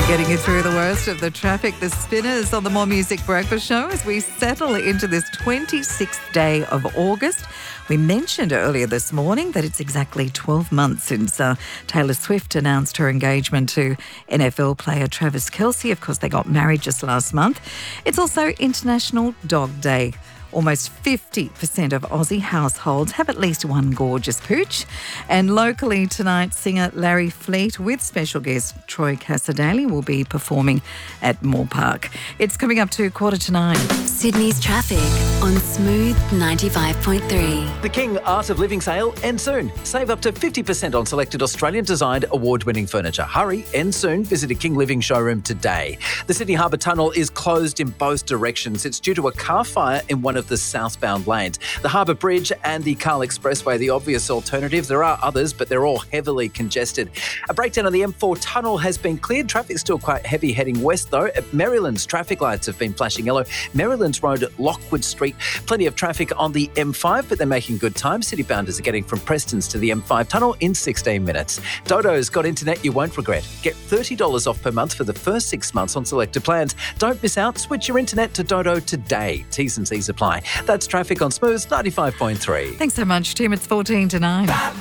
Getting you through the worst of the traffic, the Spinners on the More Music Breakfast Show as we settle into this 26th day of August. We mentioned earlier this morning that it's exactly 12 months since Taylor Swift announced her engagement to NFL player Travis Kelce. Of course, they got married just last month. It's also International Dog Day. Almost 50% of Aussie households have at least one gorgeous pooch. And locally tonight, singer Larry Fleet with special guest Troy Cassar-Daley will be performing at Moore Park. It's coming up to 8:45. Sydney's traffic on Smooth 95.3. The King Art of Living sale ends soon. Save up to 50% on selected Australian-designed award-winning furniture. Hurry, ends soon. Visit a King Living showroom today. The Sydney Harbour Tunnel is closed in both directions. It's due to a car fire in one of the southbound lanes. The Harbour Bridge and the Carl Expressway, the obvious alternative. There are others, but they're all heavily congested. A breakdown on the M4 tunnel has been cleared. Traffic's still quite heavy heading west, though. At Maryland's traffic lights have been flashing yellow. Maryland's Road at Lockwood Street. Plenty of traffic on the M5, but they're making good time. Citybounders are getting from Preston's to the M5 tunnel in 16 minutes. Dodo's got internet you won't regret. Get $30 off per month for the first 6 months on selected plans. Don't miss out. Switch your internet to Dodo today. T's and C's apply. That's traffic on Smooth 95.3. Thanks so much, Tim. It's 8:45.